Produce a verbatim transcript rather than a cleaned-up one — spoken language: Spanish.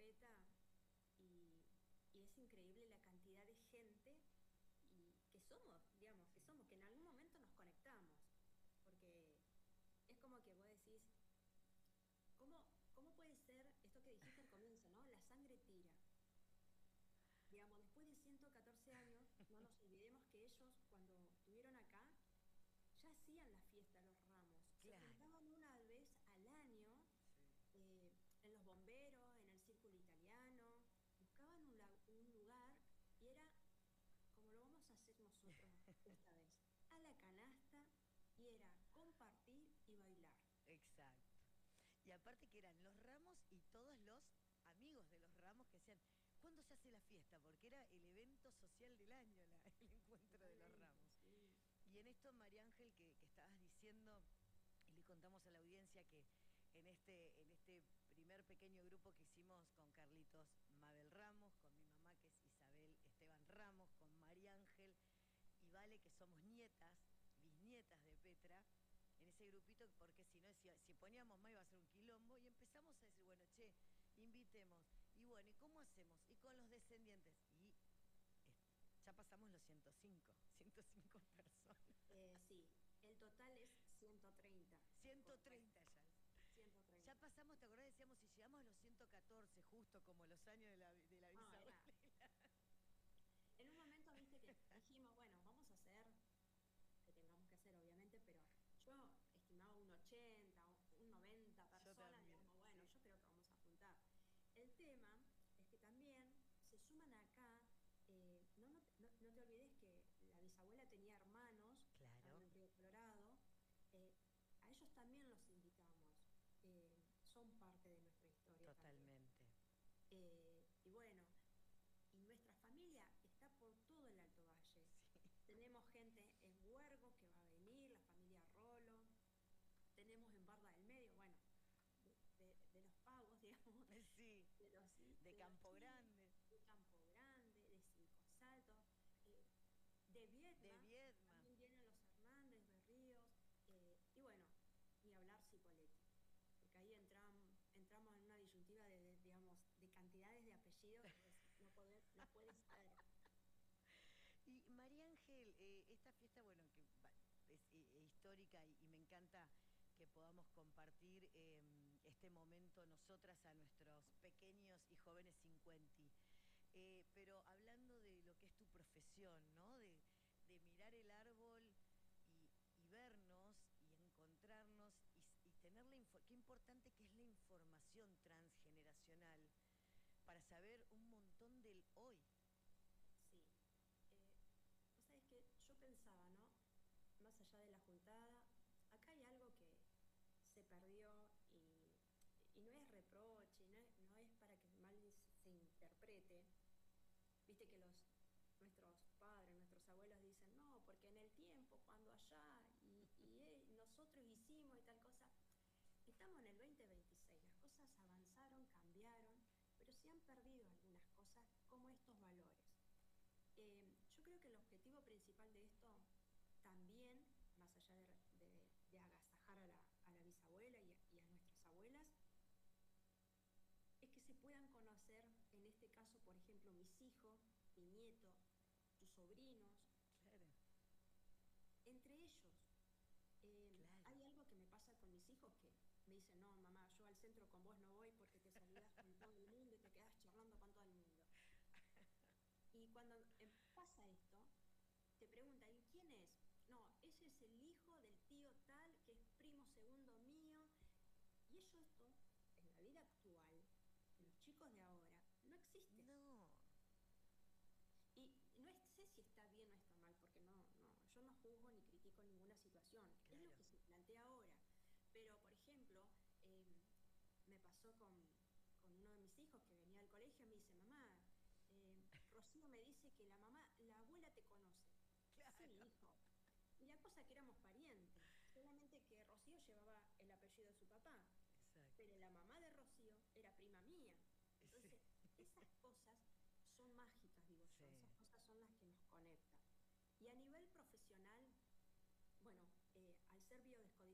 carpeta y, y es increíble la cantidad de gente y que somos, digamos, que somos, que en algún momento nos conectamos, porque es como que vos decís, ¿cómo, cómo puede ser esto que dijiste al comienzo, ¿no? La sangre tira. Digamos, después de ciento catorce años, no nos olvidemos que ellos, cuando estuvieron acá, ya hacían la fiesta de los ramos. Se Claro. juntaban una vez al año Sí. eh, en los bomberos, en el círculo italiano, buscaban un, la- un lugar y era como lo vamos a hacer nosotros esta vez, a la canasta y era compartir y bailar. Exacto. Y aparte que eran los ramos y todos los amigos de los ramos que decían, ¿cuándo se hace la fiesta? Porque era el evento social del año, la- el encuentro de los Totalmente, ramos. sí. Y en esto, María Ángel, que, que estabas diciendo, y le contamos a la audiencia que en este, en este primer pequeño grupo que hicimos con Carlitos Mabel Ramos, con mi mamá que es Isabel Esteban Ramos, con María Ángel y Vale, que somos nietas, bisnietas de Petra, en ese grupito, porque si no, si, si poníamos más iba a ser un quilombo, y empezamos a decir, bueno, che, invitemos, y bueno, ¿y cómo hacemos? Y con los descendientes, y eh, ya pasamos los ciento cinco, ciento cinco personas. Eh, sí, el total es ciento treinta, correcto, ciento treinta ya es. Ya ciento treinta. pasamos, ¿te acordás? Decíamos, si llegamos a los ciento catorce, justo como los años de la, de la No, bisabuela. era, en un momento, viste que dijimos, bueno, vamos a hacer que tengamos que hacer, obviamente, pero yo estimaba un ochenta, un noventa Yo personas, también, digamos, bueno, sí. yo creo que vamos a juntar. El tema es que también se suman acá, eh, no, no, no, no te olvides que la bisabuela tenía hermanos, estaban Claro, en Río Colorado, eh, a ellos también los invitamos, eh, son parte de nuestra historia también. totalmente. Eh, y bueno, y nuestra familia está por todo el Alto Valle. Sí. Tenemos gente en Huergo que va a venir, la familia Rolo. Tenemos en Barda del Medio, bueno, de, de- de los pagos, digamos, Sí, de los, de de los Campo chinos, Grande, de Campo Grande, de Cinco Saltos, eh, de de Viedma, Viedma. también vienen los Hernández, Berríos, eh, y bueno, ni hablar Cipolletti, porque ahí entram, entramos en una disyuntiva de, de, digamos, de cantidades de apellidos que vos decís, no, poder, no puede ser. Y María Ángel, eh, esta fiesta, bueno, que va- es eh, histórica y, y me encanta que podamos compartir eh, este momento nosotras a nuestros pequeños y jóvenes cincuenta. Eh, pero hablando de lo que es tu profesión, ¿no? De, de mirar el árbol y, y vernos y encontrarnos y, y tener la información, qué importante que es la información transgeneracional para saber un montón del hoy. Sí. Eh, Vos sabés que yo pensaba, ¿no? Más allá de la juntada, acá hay algo que se perdió y, y no es reproche, no es, no es para que mal se interprete. Viste que los, nuestros padres, nuestros abuelos dicen, no, porque en el tiempo, cuando allá, y, y eh, nosotros hicimos y tal cosa. Estamos en el dos mil veintiséis, las cosas avanzaron, cambiaron, pero se han perdido algunas cosas como estos valores. Eh, yo creo que el objetivo principal de esto también, más allá de, de- de agasajar a la, a la bisabuela y a, y a nuestras abuelas, es que se puedan conocer, en este caso, por ejemplo, mis hijos, mi nieto, tus sobrinos, Claro, entre ellos. Eh, claro. hay algo que me pasa con mis hijos que me dicen, no, mamá, yo al centro con vos no voy porque te saludas con todo el mundo y te quedas charlando con todo el mundo. Y cuando eh, pasa esto, te preguntan, ¿y quién es? No, ese es el hijo del tío tal, que es primo segundo mío. Y eso esto, en la vida actual, en los chicos de ahora, no existe. No, Y no es- sé si está bien o está mal, porque no, no, yo no juzgo ni critico ninguna situación. Es lo claro. que se plantea ahora. Pero, por ejemplo, eh, me pasó con, con uno de mis hijos que venía al colegio y me dice, mamá, eh, Rocío me dice que la mamá, la abuela te conoce. Sí, Claro. hijo. Y la cosa que éramos parientes, solamente que Rocío llevaba el apellido de su papá, Exacto. pero la mamá de Rocío era prima mía. Sí, Entonces, esas cosas son mágicas, digo yo, sí. esas cosas son las que nos conectan. Y a nivel profesional, bueno, eh, al ser biodescodificadora,